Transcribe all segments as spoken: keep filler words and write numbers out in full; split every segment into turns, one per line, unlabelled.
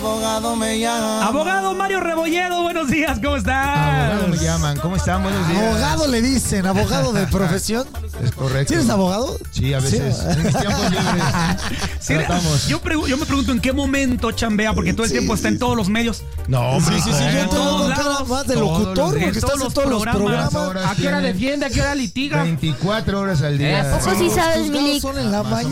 Abogado me llaman.
Abogado Mario Rebolledo, buenos días, ¿cómo estás?
Abogado me llaman, ¿cómo están? Buenos días.
Abogado le dicen, abogado de profesión.
Es correcto.
¿Sí eres abogado?
Sí, a veces.
Sí.
En mis tiempos libres.
Sí,
tratamos.
yo, pregu- yo me pregunto en qué momento chambea, porque todo el
Sí,
tiempo está en
sí,
todos los medios.
No,
Sí,
hombre,
sí, sí, yo
en
te
todos
voy a contar
lados,
más de
todos
locutor
los-
porque
en
estás
todos
en
los
todos los
programas.
programas.
Horas
¿A qué hora
tienen
defiende? ¿A qué hora litiga?
veinticuatro horas al día.
¿Eh? ¿A poco sí
Los
sabes,
juzgados
Milik?
son en la
Más o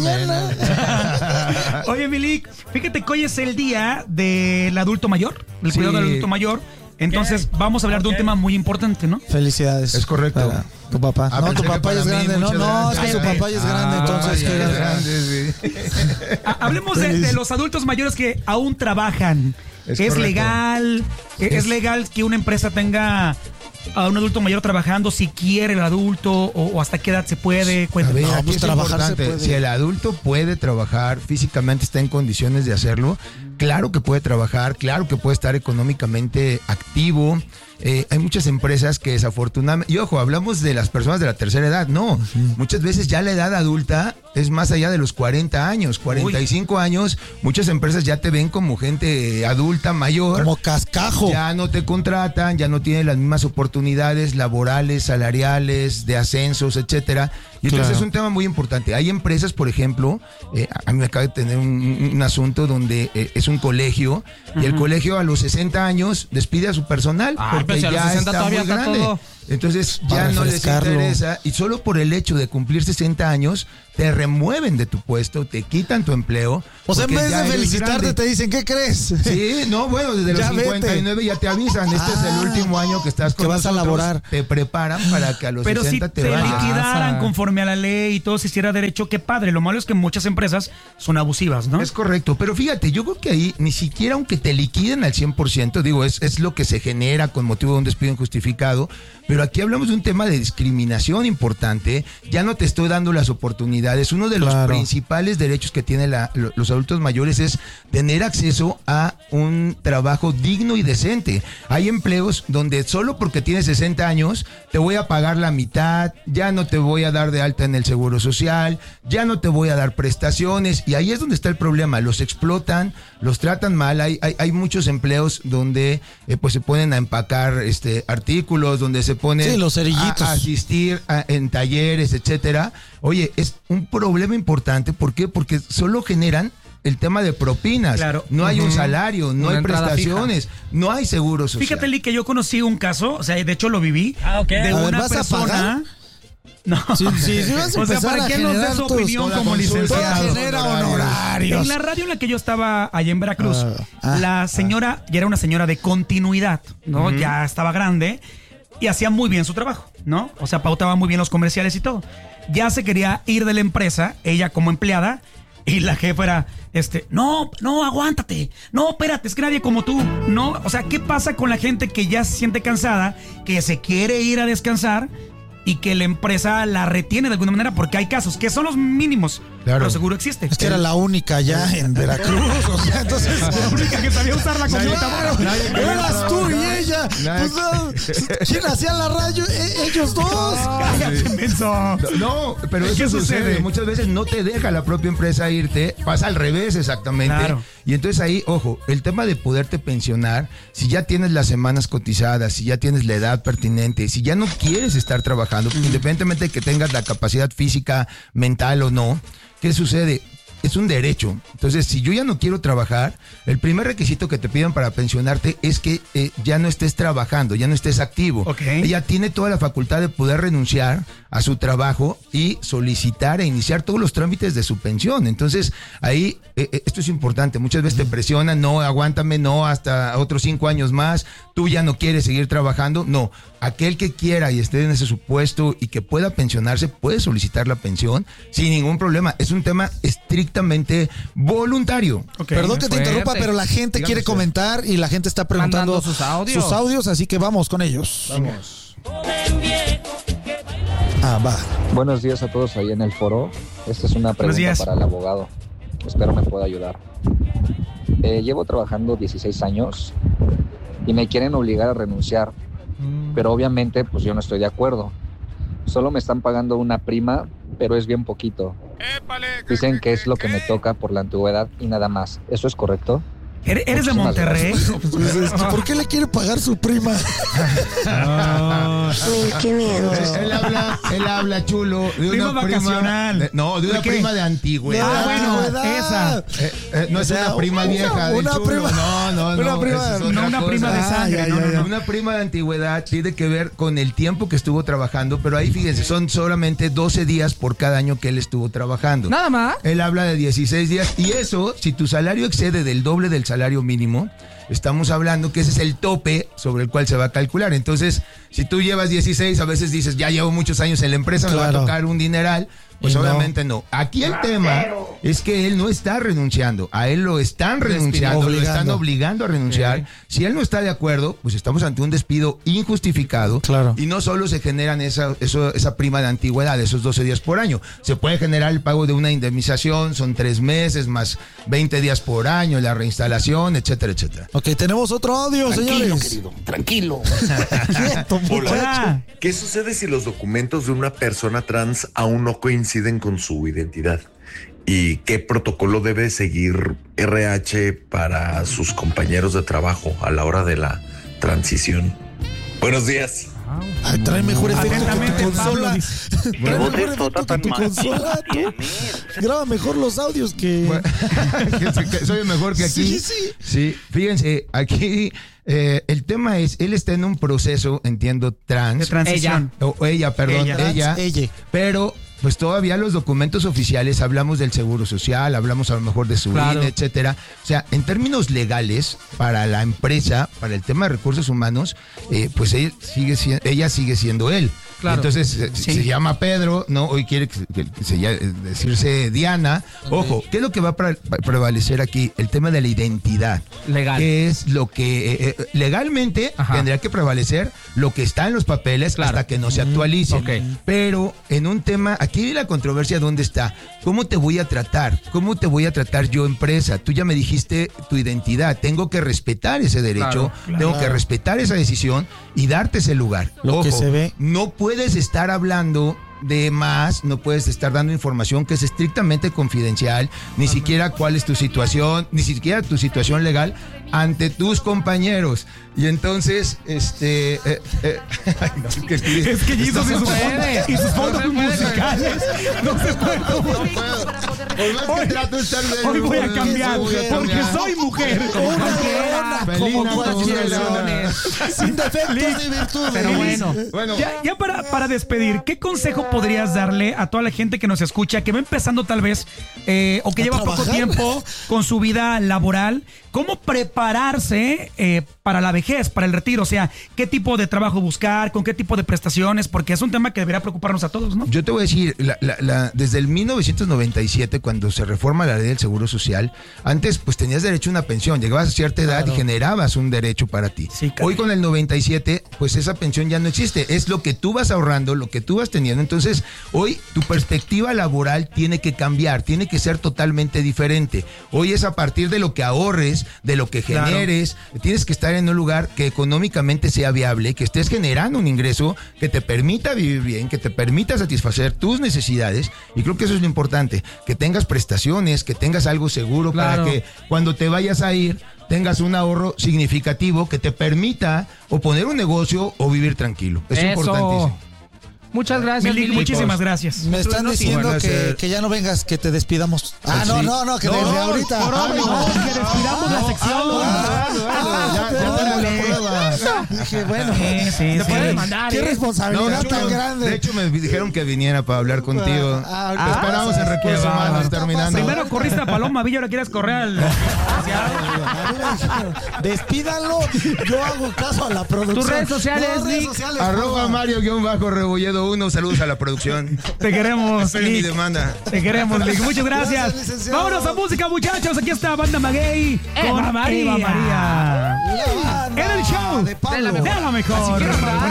mañana.
Oye, Milik, fíjate que hoy es el día del adulto mayor, del
Sí.
cuidado del adulto mayor. Entonces, vamos a hablar de un tema muy importante, ¿no?
Felicidades.
Es correcto.
Para tu papá.
Ah,
no,
pensé
tu
que
papá
para
es
mí,
grande, ¿no?
muchas
No, es que
gracias.
su papá ya es grande,
Ah,
entonces
ya
que
es
eras
grande, sí.
Ha- Hablemos de, de los adultos mayores que aún trabajan.
Es
¿Es,
correcto.
legal? ¿Es,
Es-
legal que una empresa tenga a un adulto mayor trabajando si quiere el adulto o, o hasta qué edad se puede?
A
Cuéntame.
ver,
No,
aquí
pues
es
trabajar se
importante.
puede.
Si el adulto puede trabajar, físicamente está en condiciones de hacerlo, claro que puede trabajar, claro que puede estar económicamente activo. Eh, hay muchas empresas que desafortunadamente, y ojo, hablamos de las personas de la tercera edad, no, muchas veces ya la edad adulta es más allá de los cuarenta años, cuarenta y cinco años, muchas empresas ya te ven como gente adulta, mayor.
como cascajo.
Ya no te contratan, ya no tienen las mismas oportunidades laborales, salariales, de ascensos, etcétera. Y entonces
Claro.
es un tema muy importante. Hay empresas, por ejemplo, eh, a mí me acaba de tener un, un asunto donde eh, es un colegio y el colegio a los sesenta años despide a su personal
Ay,
porque
pero si a los
ya
sesenta
está
todavía
muy
está
grande.
todo.
Entonces
Para
ya no les
refrescarlo.
interesa y solo por el hecho de cumplir sesenta años te remueven de tu puesto, te quitan tu empleo.
O sea, en
porque
vez
ya
de
eres
felicitarte
grande.
te dicen, ¿qué crees?
Sí, no, bueno, desde los
Ya vete.
cincuenta y nueve ya te avisan. Este
Ah,
es el último año que estás con
que vas a
nosotros.
laborar.
Te preparan para que a los
Pero si
sesenta
te,
te, vayas.
liquidaran
Ah,
conforme a la ley y todo se hiciera derecho, qué padre. Lo malo es que muchas empresas son abusivas, ¿no?
Es correcto, pero fíjate, yo creo que ahí ni siquiera aunque te liquiden al cien por ciento, digo, es, es lo que se genera con motivo de un despido injustificado, pero aquí hablamos de un tema de discriminación importante, ya no te estoy dando las oportunidades, uno de los
Claro.
principales derechos que tienen la- lo- los adultos mayores es tener acceso a un trabajo digno y decente. Hay empleos donde solo porque tienes sesenta años te voy a pagar la mitad, ya no te voy a dar de alta en el seguro social, ya no te voy a dar prestaciones y ahí es donde está el problema, los explotan, los tratan mal, hay, hay, hay muchos empleos donde eh, pues se ponen a empacar este artículos, donde se ponen
Sí, los cerillitos.
a, a asistir a- en talleres, etcétera. Oye, es un problema importante, ¿por qué? Porque solo generan el tema de propinas,
Claro.
no hay un
Ujú.
salario, no
Una
hay
entrada
prestaciones, no hay seguro social.
Fíjate, Lee, que yo conocí un caso, o sea, de hecho lo viví,
Ah, ok.
de
A ver,
una
¿vas a
persona...
pagar?
No.
Sí, sí, sí vas a
O sea,
empezar
para
a
que nos dé
generar
su
tus-
opinión
toda
como
consulta,
licenciado.
Todo genera honorarios.
En la radio en la que yo estaba allá en Veracruz,
Ah, ah,
la señora ya era una señora de continuidad, ¿no? Ya estaba grande y hacía muy bien su trabajo, ¿no? O sea, pautaba muy bien los comerciales y todo. Ya se quería ir de la empresa, ella como empleada, y la jefa era, este, no, no, aguántate, no, espérate, es que nadie como tú, no, o sea, ¿qué pasa con la gente que ya se siente cansada, que se quiere ir a descansar y que la empresa la retiene de alguna manera? Porque hay casos que son los mínimos,
Claro.
pero seguro existe.
Es que era la única ya en Veracruz. O sea, entonces.
La única que sabía usar la computadora.
Nadie quería
Eras tú y
trabajar.
ella.
Nadie-
Pues, no, ¿quién hacía la radio? E- ellos dos.
Cállate, menso.
No, pero
¿Qué
eso sucede?
sucede?
Muchas veces no te deja la propia empresa irte, pasa al revés exactamente.
Claro.
Y entonces ahí, ojo, el tema de poderte pensionar, si ya tienes las semanas cotizadas, si ya tienes la edad pertinente, si ya no quieres estar trabajando, independientemente de que tengas la capacidad física, mental o no, ¿qué sucede? Es un derecho. Entonces, si yo ya no quiero trabajar, el primer requisito que te piden para pensionarte es que eh, ya no estés trabajando, ya no estés activo.
Ok.
Ella tiene toda la facultad de poder renunciar a su trabajo y solicitar e iniciar todos los trámites de su pensión. Entonces, ahí, eh, eh, esto es importante. Muchas veces te presionan, no, aguántame, no, hasta otros cinco años más, tú ya no quieres seguir trabajando. No, aquel que quiera y esté en ese supuesto y que pueda pensionarse, puede solicitar la pensión sin ningún problema. Es un tema estrictamente voluntario.
Ok.
Perdón que te
Fuerte.
interrumpa, pero la gente
Dígame
quiere
usted.
comentar y la gente está preguntando
Mandando sus audios.
sus audios, así que vamos con ellos.
Vamos.
Ah, va.
Buenos días a todos ahí en el foro. Esta es una pregunta
días.
para el abogado. Espero me pueda ayudar. Eh, llevo trabajando dieciséis años y me quieren obligar a renunciar, pero obviamente pues yo no estoy de acuerdo. Solo me están pagando una prima, pero es bien poquito. Dicen que es lo que me toca por la antigüedad y nada más. ¿Eso es correcto?
¿Eres, eres de
Muchísimas
Monterrey?
Pues, ¿por qué le quiere pagar su prima?
mil quinientos. Él habla, él habla chulo de
Prima
una prima
vacacional.
de- no, de una
¿De qué?
prima de antigüedad.
Ah, bueno,
¿verdad?
esa.
Eh, eh, no
O
es
sea,
una prima
una-
vieja del
una
chulo.
prima-
no, no, no.
una prima-
esa es
no
otra
una
cosa.
prima de
Ah,
sangre,
ya,
no,
ya,
no,
ya.
no.
Una prima de antigüedad tiene que ver con el tiempo que estuvo trabajando, pero ahí fíjense, son solamente doce días por cada año que él estuvo trabajando.
Nada más.
Él habla de dieciséis días y eso, si tu salario excede del doble del salario mínimo, estamos hablando que ese es el tope sobre el cual se va a calcular. Entonces, si tú llevas dieciséis, a veces dices, ya llevo muchos años en la empresa, me va a
Claro.
tocar un dineral. Pues
Y no.
obviamente no. Aquí el tema es que él no está renunciando. A él lo están renunciando, lo están
Obligando.
obligando a renunciar.
Ok.
Si él no está de acuerdo, pues estamos ante un despido injustificado.
Claro.
Y no solo se generan esa, eso, esa prima de antigüedad, esos doce días por año. Se puede generar el pago de una indemnización, son tres meses más veinte días por año, la reinstalación, etcétera, etcétera.
Ok, tenemos otro audio,
Tranquilo,
señores.
querido, tranquilo.
Quieto, muchacho.
Hola.
¿Qué sucede si los documentos de una persona trans aún no coinciden con su identidad? ¿Y qué protocolo debe seguir R H para sus compañeros de trabajo a la hora de la transición? Buenos días.
Ay, trae mejor efecto que tu
Atentamente, Pablo
consola.
dice.
Trae mejor efecto que tu consola. tú. Graba mejor los audios que...
que, que soy mejor que aquí.
Sí, sí.
Sí, fíjense, aquí eh, el tema es, él está en un proceso, entiendo,
De
trans.
transición.
O o ella, perdón,
Ella.
ella,
Trans, ella.
pero pues todavía los documentos oficiales, hablamos del seguro social, hablamos a lo mejor de su
Claro.
I N E, etcétera. O sea, en términos legales, para la empresa, para el tema de recursos humanos, eh, pues él sigue, si- ella sigue siendo él.
Claro.
Entonces se,
Sí.
se llama Pedro, ¿no? Hoy quiere que, que- que se llame- decirse Diana. Ojo, ¿qué es lo que va a pre- prevalecer aquí? El tema de la identidad.
Legal.
Que es lo que eh, eh, legalmente
Ajá.
tendría que prevalecer lo que está en los papeles
Claro.
hasta que no se actualice.
Ok.
Pero en un tema, aquí la controversia, ¿dónde está? ¿Cómo te voy a tratar? ¿Cómo te voy a tratar yo, empresa? Tú ya me dijiste tu identidad. Tengo que respetar ese derecho,
Claro,
tengo que respetar esa decisión y darte ese lugar.
Lo que se ve.
No puedes estar hablando de más, no puedes estar dando información que es estrictamente confidencial, ni siquiera cuál es tu situación, ni siquiera tu situación legal ante tus compañeros. Y entonces, este... eh, eh, ay, no, es que,
Es que Jesus y sus,
puede.
y sus fondos
No se puede.
musicales no se puede.
Por más que trato de estar de-
Hoy voy a
no,
cambiar
voy a
porque
cambiar.
soy mujer.
Una
cualquiera.
leona,
Felina,
como cualquier
como
leona. Sin defectos ni virtudes.
Pero bueno.
Bueno,
Ya, ya para, para despedir, ¿qué consejo podrías darle a toda la gente que nos escucha, que va empezando tal vez, eh, o que
¿A
lleva poco
trabajar?
tiempo con su vida laboral? ¿Cómo prepararse eh, para la vejez, para el retiro? O sea, ¿qué tipo de trabajo buscar? ¿Con qué tipo de prestaciones? Porque es un tema que debería preocuparnos a todos, ¿no?
Yo te voy a decir, la- la- la- desde el mil novecientos noventa y siete, cuando se reforma la ley del Seguro Social, antes pues tenías derecho a una pensión, llegabas a cierta edad y generabas un derecho para ti.
Sí, caray.
Hoy con el noventa y siete, pues esa pensión ya no existe, es lo que tú vas ahorrando, lo que tú vas teniendo. Entonces, hoy tu perspectiva laboral tiene que cambiar, tiene que ser totalmente diferente. Hoy es a partir de lo que ahorres, de lo que
Claro.
generes, tienes que estar en un lugar que económicamente sea viable, que estés generando un ingreso que te permita vivir bien, que te permita satisfacer tus necesidades, y creo que eso es lo importante, que tengas prestaciones, que tengas algo seguro
Claro.
para que cuando te vayas a ir tengas un ahorro significativo que te permita o poner un negocio o vivir tranquilo. Es
Eso.
importantísimo.
Muchas gracias,
Milik,
Milik.
muchísimas gracias.
Me están
No, sí,
diciendo
van a
que,
ser-
que ya no vengas, que te despidamos. Ah,
Ah,
no,
sí.
no, no, que
No,
desde ahorita.
por
Ah,
favor,
no.
no,
que despidamos la sección.
Ah,
Ya- ya
perdón.
tenemos la prueba.
Dije, bueno,
Sí, sí,
Te
sí.
puede demandar,
qué
¿eh?
No,
responsabilidad
de,
tan
hecho,
grande.
de hecho, me dijeron que viniera para hablar contigo.
Ah,
Te
ah,
esperamos en
ah,
recursos
qué
humanos
bárbaro.
terminando.
Primero corriste a Paloma Villa, ahora quieres correr al...
Despídanlo, yo hago caso a la producción.
Tus redes sociales,
No, redes
Nick.
sociales,
Arroba
porfa.
Mario-Rebolledo uno. Saludos a la producción.
Te queremos,
Esperen mi
Lick.
demanda.
Te queremos, Lick. Muchas gracias.
Gracias, licenciado.
Vámonos a música, muchachos. Aquí está Banda Maguey con
Eva María.
Eva María.
La banda
En el show
de Pablo.
De la mejor.
De la mejor.
Así quiero hablar.